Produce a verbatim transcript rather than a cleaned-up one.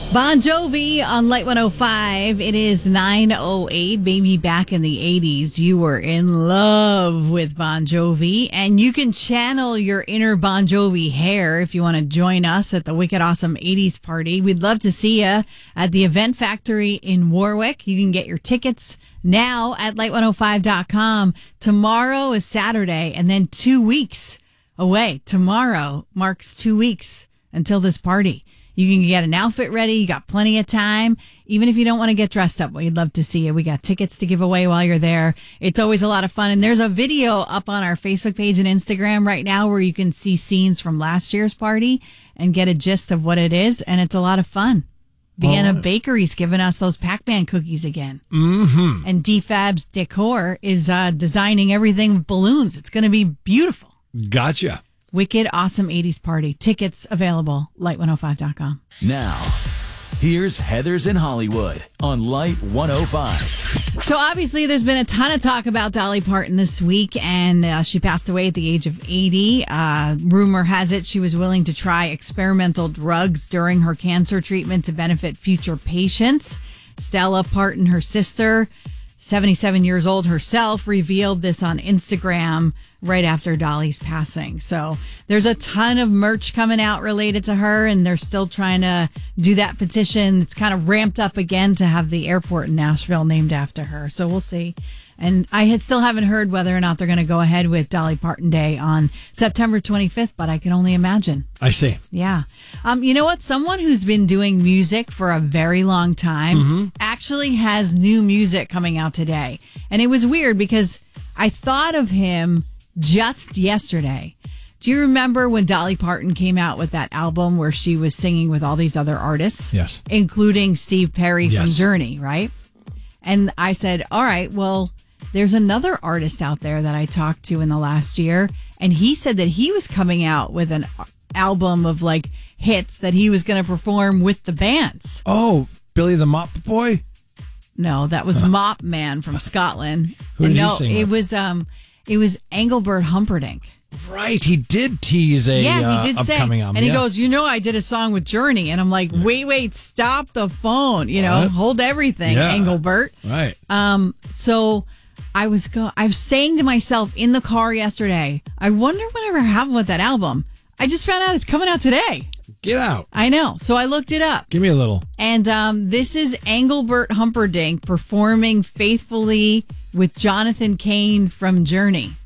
Bon Jovi on Light one oh five. It is nine oh eight. Maybe back in the eighties, you were in love with Bon Jovi, and you can channel your inner Bon Jovi hair if you want to join us at the Wicked Awesome eighties party. We'd love to see you at the Event Factory in Warwick. You can get your tickets now at light one oh five dot com. Tomorrow is Saturday, and then two weeks away. Tomorrow marks two weeks until this party. You can get an outfit ready. You got plenty of time. Even if you don't want to get dressed up, we'd love to see you. We got tickets to give away while you're there. It's always a lot of fun. And there's a video up on our Facebook page and Instagram right now where you can see scenes from last year's party and get a gist of what it is. And it's a lot of fun. Vienna oh. Bakery's giving us those Pac-Man cookies again. Mm-hmm. And D Fab's Decor is uh, designing everything with balloons. It's going to be beautiful. Gotcha. Wicked Awesome eighties Party. Tickets available. light one oh five dot com. Now, here's Heathers in Hollywood on Light one oh five. So obviously there's been a ton of talk about Dolly Parton this week, and uh, she passed away at the age of eighty. Uh, rumor has it she was willing to try experimental drugs during her cancer treatment to benefit future patients. Stella Parton, her sister, seventy-seven years old herself, revealed this on Instagram right after Dolly's passing. So there's a ton of merch coming out related to her, and they're still trying to do that petition. It's kind of ramped up again to have the airport in Nashville named after her. So we'll see. And I had still haven't heard whether or not they're going to go ahead with Dolly Parton Day on September twenty-fifth, but I can only imagine. I see. Yeah. Um, you know what? Someone who's been doing music for a very long time mm-hmm. actually has new music coming out today. And it was weird because I thought of him just yesterday. Do you remember when Dolly Parton came out with that album where she was singing with all these other artists? Yes. Including Steve Perry yes. from Journey, right? And I said, all right, well, there's another artist out there that I talked to in the last year, and he said that he was coming out with an album of like hits that he was going to perform with the bands. Oh, Billy the Mop Boy? No, that was Mop Man from Scotland. Who did no, he sing it with? was um, it was Engelbert Humperdinck. Right, he did tease a yeah, he did uh, say, upcoming album. and he yeah. goes, you know, I did a song with Journey, and I'm like, wait, wait, stop the phone, you know, What? hold everything, Yeah. Engelbert. Right. Um, so I was go, I was saying to myself in the car yesterday, I wonder whatever happened with that album. I just found out it's coming out today. Get out. I know. So I looked it up. Give me a little. And um, this is Engelbert Humperdinck performing faithfully with Jonathan Cain from Journey.